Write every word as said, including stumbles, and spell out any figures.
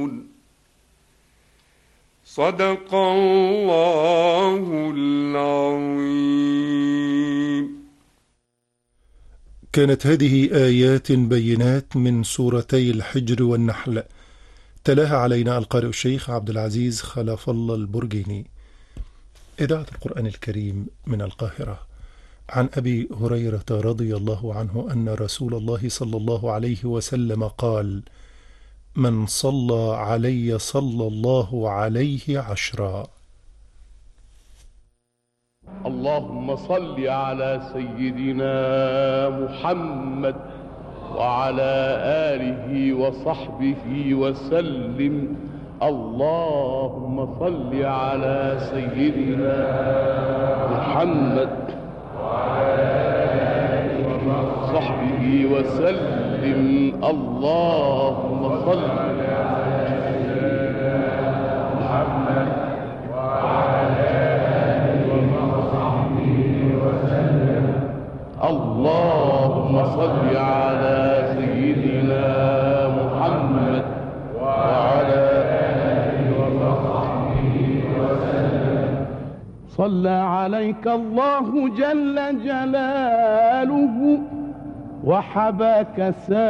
صدق الله العظيم. كانت هذه آيات بينات من سورتي الحجر والنحل، تلاها علينا القارئ الشيخ عبد العزيز خلف الله البرجيني. إذاعة القرآن الكريم من القاهرة. عن أبي هريرة رضي الله عنه أن رسول الله صلى الله عليه وسلم قال: من صلى علي صلى الله عليه عشرا. اللهم صل على سيدنا محمد وعلى آله وصحبه وسلم. اللهم صل على سيدنا محمد وعلى آله وصحبه وسلم. اللهم صل على سيدنا محمد وعلى آله وصحبه وسلم. اللهم صل على سيدنا محمد وعلى آله وصحبه وسلم. صلى عليك الله جل جلاله وحباك سائر